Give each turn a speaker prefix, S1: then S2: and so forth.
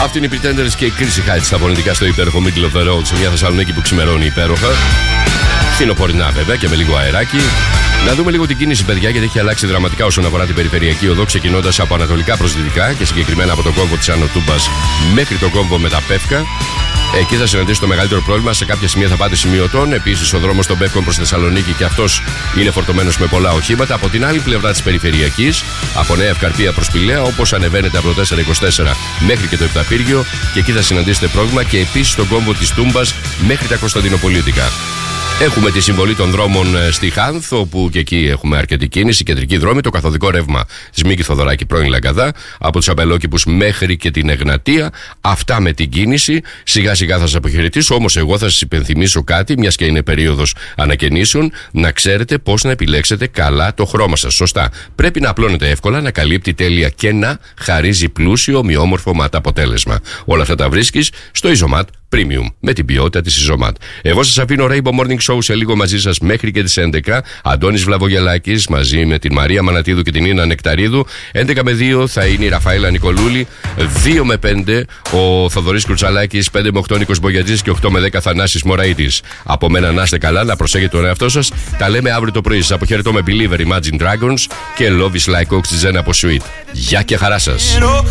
S1: Αυτή είναι οι Pretenders και η κρίση Heights στα φωνητικά στο υπέροχο Middle of the Road, σε μια Θεσσαλονίκη που ξημερώνει υπέροχα. Φθινοπορεινά βέβαια και με λίγο αεράκι. Να δούμε λίγο την κίνηση, παιδιά, γιατί έχει αλλάξει δραματικά όσον αφορά την περιφερειακή οδό, ξεκινώντας από ανατολικά προς δυτικά και συγκεκριμένα από τον κόμβο της Άνω Τούμπας μέχρι τον κόμβο με τα Πεύκα. Εκεί θα συναντήσει το μεγαλύτερο πρόβλημα. Σε κάποια σημεία θα πάτε σημειωτών. Επίσης, ο δρόμος των Πεύκων προς Θεσσαλονίκη και αυτός είναι φορτωμένος με πολλά οχήματα. Από την άλλη πλευρά της περιφερειακής, από Νέα Ευκαρπία προς Πηλαία, όπως ανεβαίνετε από το 424 μέχρι και το Επταπύργιο, και εκεί θα συναντήσετε πρόβλημα. Και επίσης τον κόμβο της Τούμπας μέχρι τα Κωνσταντινοπολίτικα. Έχουμε τη συμβολή των δρόμων στη Χάνθ, όπου και εκεί έχουμε αρκετή κίνηση, κεντρική δρόμη, το καθοδικό ρεύμα της Μίκη Θοδωράκη πρώην Λαγκαδά, από τους Αμπελόκηπους μέχρι και την Εγνατία. Αυτά με την κίνηση. Σιγά σιγά θα σας αποχαιρετήσω, όμως εγώ θα σας υπενθυμίσω κάτι, μιας και είναι περίοδος ανακαινήσεων, να ξέρετε πώς να επιλέξετε καλά το χρώμα σας. Σωστά. Πρέπει να απλώνετε εύκολα, να καλύπτει τέλεια και να χαρίζει πλούσιο, ομοιόμορφο ματ αποτέλεσμα. Όλα αυτά τα βρίσκεις στο Isomat Premium, με την ποιότητα της Isomat. Εγώ σας αφήνω Rainbow Morning Show σε λίγο μαζί σας μέχρι και τις 11. Αντώνης Βλαβογελάκης μαζί με την Μαρία Μανατίδου και την Ίνα Νεκταρίδου. 11 με 2 θα είναι η Ραφαέλα Νικολούλη. 2 με 5 ο Θοδωρής Κρουτσαλάκης. 5 με 8 Νίκος Μπογιατζής και 8 με 10 Θανάσης Μωραΐτης. Από μένα να είστε καλά, να προσέχετε τον εαυτό σας. Τα λέμε αύριο το πρωί. Σας αποχαιρετώ με Believer, Imagine Dragons και Love is Like Oxygen από Sweet. Γεια και χαρά σας.